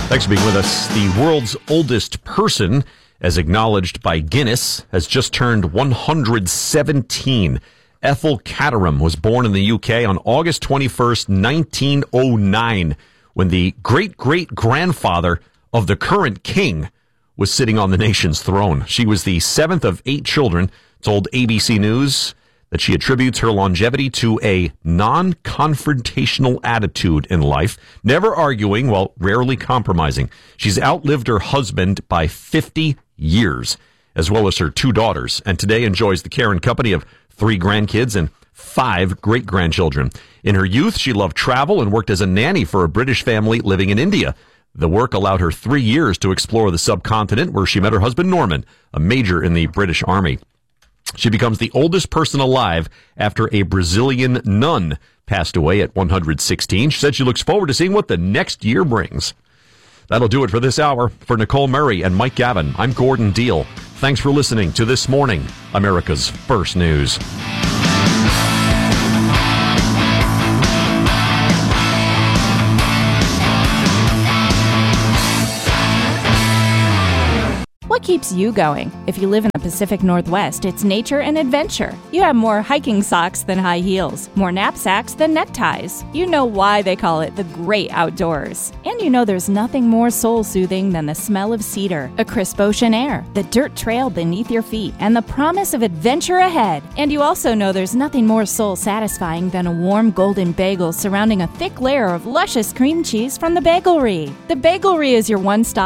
Thanks for being with us. The world's oldest person, as acknowledged by Guinness, has just turned 117. Ethel Caterham was born in the UK on August 21st, 1909, when the great-great-grandfather of the current king was sitting on the nation's throne. She was the seventh of 8 children, told ABC News that she attributes her longevity to a non-confrontational attitude in life, never arguing while rarely compromising. She's outlived her husband by 50 years, as well as her 2 daughters, and today enjoys the care and company of 3 grandkids and 5 great-grandchildren. In her youth, she loved travel and worked as a nanny for a British family living in India. The work allowed her 3 years to explore the subcontinent, where she met her husband Norman, a major in the British Army. She becomes the oldest person alive after a Brazilian nun passed away at 116. She said she looks forward to seeing what the next year brings. That'll do it for this hour. For Nicole Murray and Mike Gavin, I'm Gordon Deal. Thanks for listening to This Morning, America's First News. What keeps you going? If you live in the Pacific Northwest, it's nature and adventure. You have more hiking socks than high heels, more knapsacks than neckties. You know why they call it the great outdoors. And you know there's nothing more soul-soothing than the smell of cedar, a crisp ocean air, the dirt trail beneath your feet, and the promise of adventure ahead. And you also know there's nothing more soul-satisfying than a warm golden bagel surrounding a thick layer of luscious cream cheese from the Bagelry. The Bagelry is your one-stop